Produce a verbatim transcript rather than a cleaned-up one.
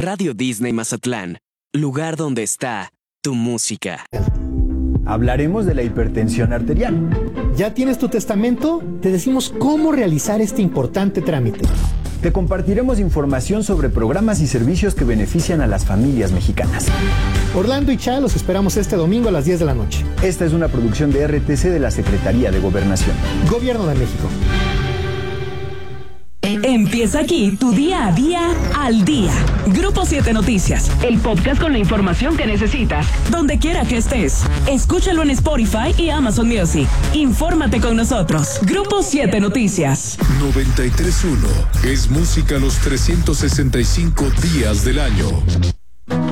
Radio Disney Mazatlán, lugar donde está tu música. Hablaremos de la hipertensión arterial. ¿Ya tienes tu testamento? Te decimos cómo realizar este importante trámite. Te compartiremos información sobre programas y servicios que benefician a las familias mexicanas. Orlando y Cha los esperamos este domingo a las diez de la noche. Esta es una producción de R T C de la Secretaría de Gobernación. Gobierno de México. Empieza aquí tu día a día al día. Grupo siete Noticias, el podcast con la información que necesitas, donde quiera que estés. Escúchalo en Spotify y Amazon Music. Infórmate con nosotros. Grupo siete Noticias. noventa y tres punto uno es música los trescientos sesenta y cinco días del año.